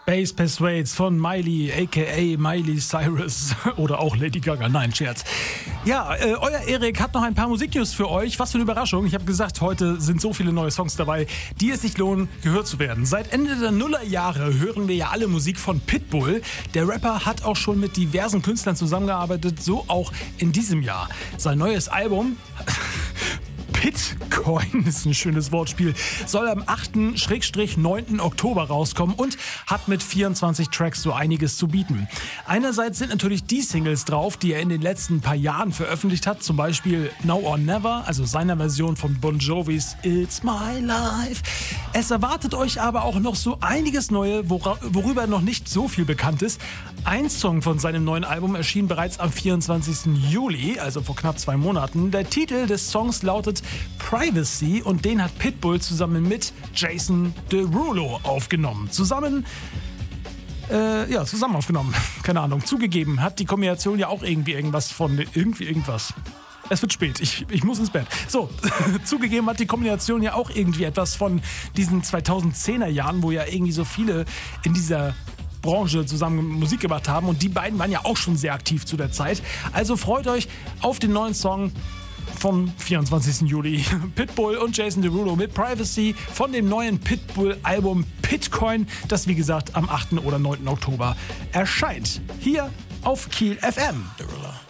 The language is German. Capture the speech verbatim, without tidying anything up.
Space Persuades von Miley, aka Miley Cyrus oder auch Lady Gaga. Nein, Scherz. Ja, äh, euer Erik hat noch ein paar Musiknews für euch. Was für eine Überraschung. Ich habe gesagt, heute sind so viele neue Songs dabei, die es sich lohnen, gehört zu werden. Seit Ende der Nullerjahre hören wir ja alle Musik von Pitbull. Der Rapper hat auch schon mit diversen Künstlern zusammengearbeitet, so auch in diesem Jahr. Sein neues Album... Pitcoin ist ein schönes Wortspiel, soll am achten neunten Oktober rauskommen und hat mit vierundzwanzig Tracks so einiges zu bieten. Einerseits sind natürlich die Singles drauf, die er in den letzten paar Jahren veröffentlicht hat, zum Beispiel Now or Never, also seiner Version von Bon Jovis It's My Life. Es erwartet euch aber auch noch so einiges Neue, wora- worüber noch nicht so viel bekannt ist. Ein Song von seinem neuen Album erschien bereits am vierundzwanzigsten Juli, also vor knapp zwei Monaten. Der Titel des Songs lautet Privacy und den hat Pitbull zusammen mit Jason Derulo aufgenommen. Zusammen, äh, ja, zusammen aufgenommen. Keine Ahnung. Zugegeben hat die Kombination ja auch irgendwie irgendwas von, irgendwie irgendwas. Es wird spät, ich, ich muss ins Bett. So, zugegeben hat die Kombination ja auch irgendwie etwas von diesen zweitausendzehner Jahren, wo ja irgendwie so viele in dieser Branche zusammen Musik gemacht haben und die beiden waren ja auch schon sehr aktiv zu der Zeit. Also freut euch auf den neuen Song vom vierundzwanzigsten Juli. Pitbull und Jason Derulo mit Privacy von dem neuen Pitbull-Album Pitcoin, das wie gesagt am achten oder neunten Oktober erscheint. Hier auf Kiel F M. Derulo.